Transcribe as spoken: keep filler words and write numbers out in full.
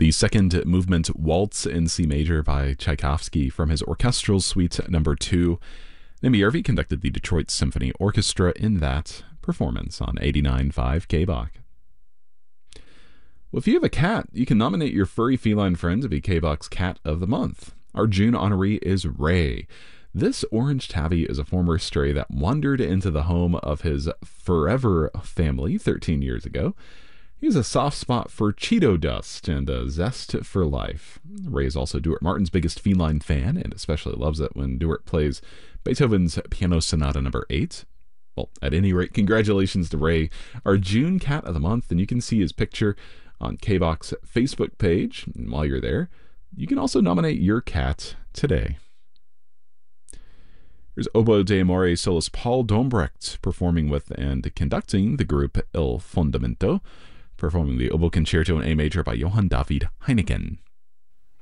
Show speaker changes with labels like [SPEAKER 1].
[SPEAKER 1] The second movement Waltz in C major by Tchaikovsky from his Orchestral Suite number two. Nimby Yervi conducted the Detroit Symphony Orchestra in that performance on eighty-nine point five K B O C. Well, if you have a cat, you can nominate your furry feline friend to be K B O C's Cat of the Month. Our June honoree is Ray. This orange tabby is a former stray that wandered into the home of his forever family thirteen years ago. He has a soft spot for Cheeto dust and a zest for life. Ray is also Duart Martin's biggest feline fan and especially loves it when Duart plays Beethoven's Piano Sonata number eight. Well, at any rate, congratulations to Ray, our June Cat of the Month, and you can see his picture on K B O C's Facebook page. And while you're there, you can also nominate your cat today. Here's Oboe de Amore soloist Paul Dombrecht performing with and conducting the group Il Fondamento, performing the Oboe Concerto in A major by Johann David Heineken.